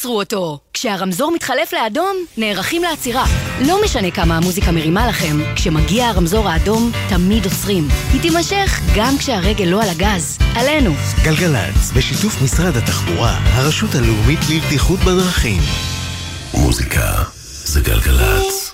תעצרו אותו. כשהרמזור מתחלף לאדום, נערכים לעצירה. לא משנה כמה המוזיקה מרימה לכם, כשמגיע הרמזור האדום, תמיד עוצרים. היא תימשך גם כשהרגל לא על הגז. עלינו. גלגלץ, בשיתוף משרד התחבורה, הרשות הלאומית לבטיחות בדרכים. מוזיקה זה גלגלץ.